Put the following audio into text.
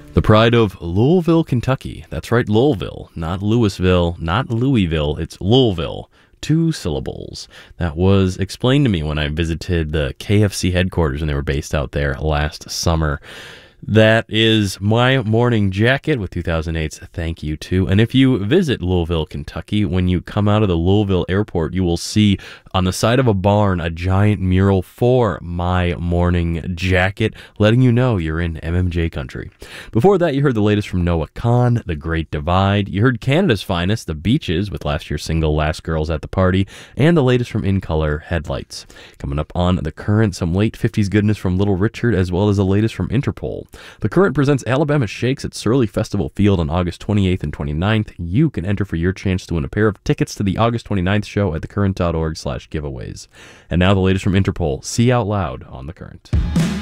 The pride of Louisville, Kentucky. That's right, Louisville, not Louisville, not Louisville. It's Louisville. 2 syllables. That was explained to me when I visited the KFC headquarters and they were based out there last summer. That is my morning jacket with 2008's Thank You To. And if you visit Louisville, Kentucky, when you come out of the Louisville airport, you will see on the side of a barn a giant mural for my morning jacket, letting you know you're in MMJ country. Before that, you heard the latest from Noah Kahan, The Great Divide. You heard Canada's finest, The Beaches, with last year's single Last Girls at the Party, and the latest from In Color, Headlights. Coming up on The Current, some late 50s goodness from Little Richard, as well as the latest from Interpol. The Current presents Alabama Shakes at Surly Festival Field on August 28th and 29th. You can enter for your chance to win a pair of tickets to the August 29th show at thecurrent.org/giveaways. And now the latest from Interpol, See Out Loud on The Current.